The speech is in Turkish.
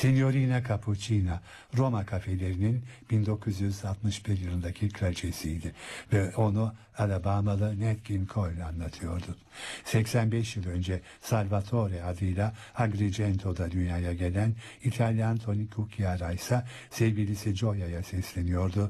Signorina Cappuccina, Roma kafelerinin 1961 yılındaki kraliçesiydi ve onu Alabamalı Nat King Cole anlatıyordu. 85 yıl önce Salvatore adıyla Agrigento'da dünyaya gelen İtalyan Tony Cucchiara ise sevgilisi Gioia'ya sesleniyordu